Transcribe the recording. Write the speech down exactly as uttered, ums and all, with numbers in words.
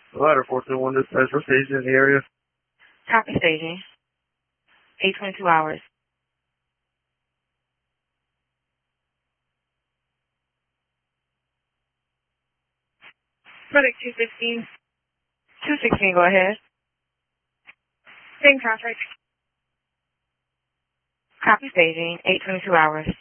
Ladder four two one dispatch, what station in the area? Copy staging. eight twenty-two hours. Product two sixteen. two sixteen, go ahead. Same traffic. Copy staging. eight twenty-two hours.